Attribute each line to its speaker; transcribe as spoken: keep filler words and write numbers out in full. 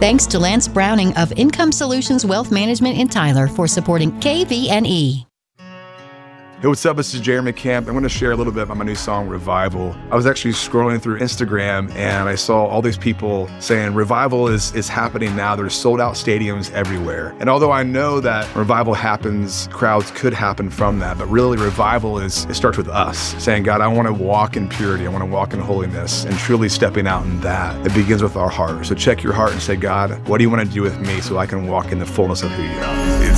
Speaker 1: Thanks to Lance Browning of Income Solutions Wealth Management in Tyler for supporting K V N E.
Speaker 2: Hey, what's up? This is Jeremy Camp. I'm going to share a little bit about my new song, Revival. I was actually scrolling through Instagram and I saw all these people saying revival is, is happening now. There's sold out stadiums everywhere. And although I know that revival happens, crowds could happen from that, but really revival is, it starts with us saying, God, I want to walk in purity. I want to walk in holiness, and truly stepping out in that. It begins with our heart. So check your heart and say, God, what do you want to do with me so I can walk in the fullness of who you are?